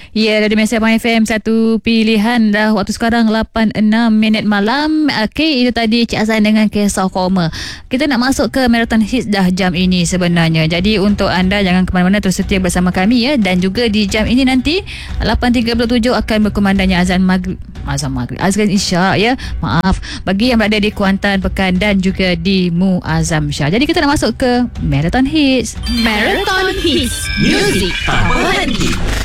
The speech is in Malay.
Ya, Radio Malaysia FM, satu pilihan dah. Waktu sekarang 8.06 malam. Okey, itu tadi Cik Azan dengan Kisah Koma. Kita nak masuk ke Marathon Hits dah jam ini sebenarnya. Jadi untuk anda jangan ke mana-mana, terus setia bersama kami ya. Dan juga di jam ini nanti 8.37 akan berkumandangnya azan maghrib. Azan Isya ya. Maaf. Bagi yang berada di Kuantan, Pekan dan juga di Muazzam Shah. Jadi kita nak masuk ke Marathon Hits. Marathon Hits. Music tak berhenti.